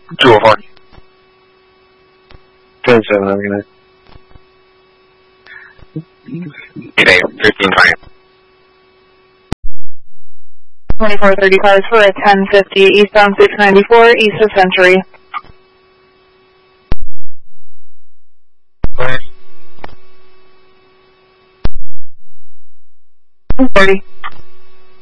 204. 10-7, I'm gonna... 8 1520. 2430 cars for a 1050 eastbound 694 east of Century. 30.